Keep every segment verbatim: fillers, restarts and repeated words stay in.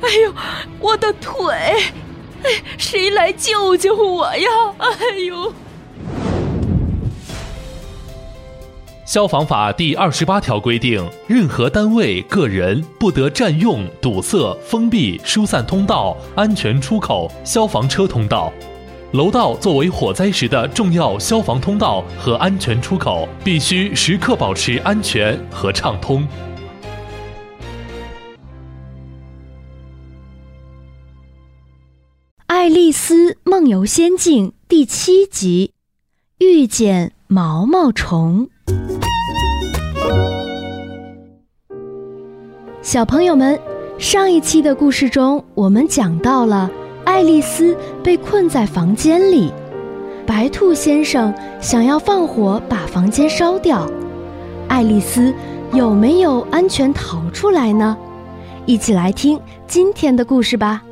哎呦，我的腿！哎，谁来救救我呀？哎呦！ 消防法第二十八条规定，任何单位、个人不得占用、堵塞、封闭、疏散通道、安全出口、消防车通道。楼道作为火灾时的重要消防通道和安全出口，必须时刻保持安全和畅通。 爱丽丝梦游仙境第七集，遇见毛毛虫。小朋友们，上一期的故事中，我们讲到了爱丽丝被困在房间里，白兔先生想要放火把房间烧掉，爱丽丝有没有安全逃出来呢？一起来听今天的故事吧。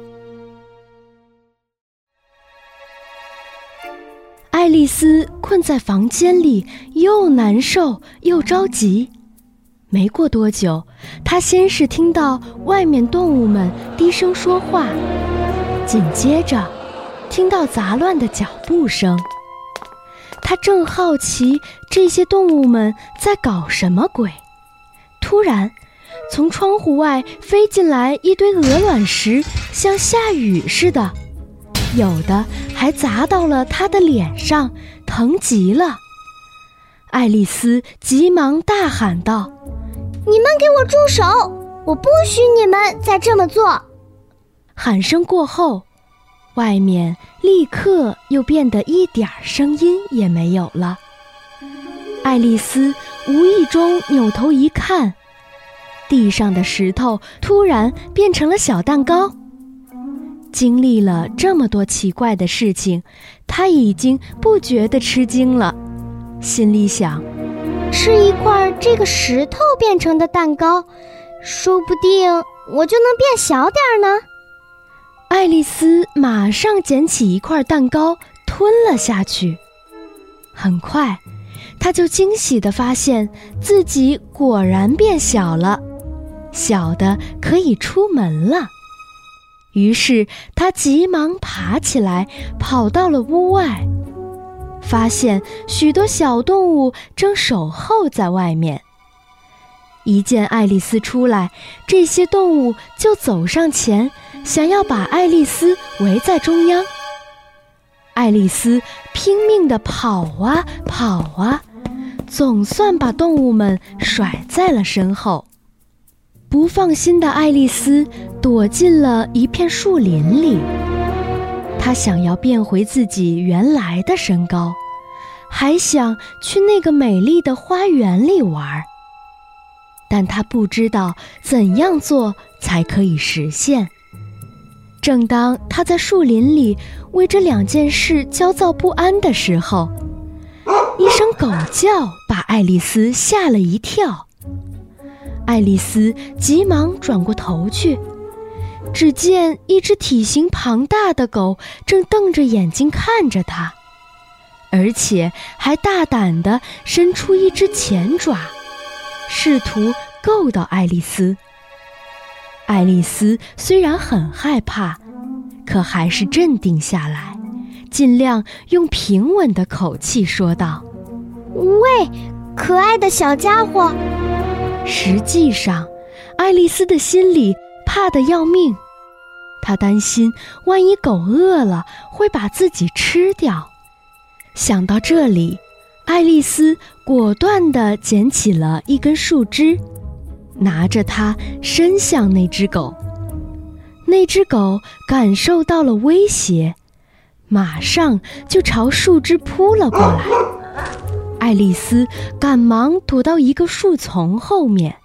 爱丽丝困在房间里，又难受又着急。没过多久，她先是听到外面动物们低声说话，紧接着听到杂乱的脚步声。她正好奇这些动物们在搞什么鬼，突然从窗户外飞进来一堆鹅卵石，像下雨似的，有的还砸到了她的脸上，疼极了。爱丽丝急忙大喊道： 你们给我住手！我不许你们再这么做！ 喊声过后，外面立刻又变得一点声音也没有了。爱丽丝无意中扭头一看，地上的石头突然变成了小蛋糕。经历了这么多奇怪的事情，她已经不觉得吃惊了，心里想， 吃一块这个石头变成的蛋糕，说不定我就能变小点呢。 爱丽丝马上捡起一块蛋糕吞了下去，很快她就惊喜地发现自己果然变小了，小的可以出门了。于是她急忙爬起来，跑到了屋外，发现许多小动物正守候在外面。一见爱丽丝出来，这些动物就走上前，想要把爱丽丝围在中央。爱丽丝拼命地跑啊跑啊，总算把动物们甩在了身后。不放心的爱丽丝躲进了一片树林里，她想要变回自己原来的身高，还想去那个美丽的花园里玩，但她不知道怎样做才可以实现。正当她在树林里为这两件事焦躁不安的时候，一声狗叫把爱丽丝吓了一跳。爱丽丝急忙转过头去，只见一只体型庞大的狗正瞪着眼睛看着她，而且还大胆地伸出一只前爪，试图够到爱丽丝。爱丽丝虽然很害怕，可还是镇定下来，尽量用平稳的口气说道： 喂，可爱的小家伙。 实际上，爱丽丝的心里怕得要命，她担心万一狗饿了会把自己吃掉。想到这里，爱丽丝果断地捡起了一根树枝，拿着它伸向那只狗。那只狗感受到了威胁，马上就朝树枝扑了过来。爱丽丝赶忙躲到一个树丛后面。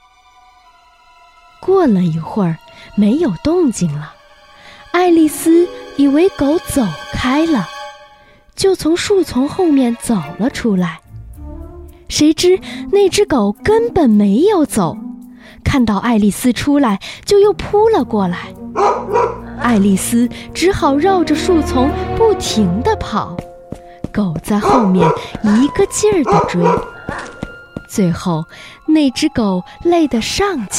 过了一会儿，没有动静了，爱丽丝以为狗走开了，就从树丛后面走了出来。谁知那只狗根本没有走，看到爱丽丝出来，就又扑了过来。爱丽丝只好绕着树丛不停地跑，狗在后面一个劲儿地追。最后，那只狗累得上气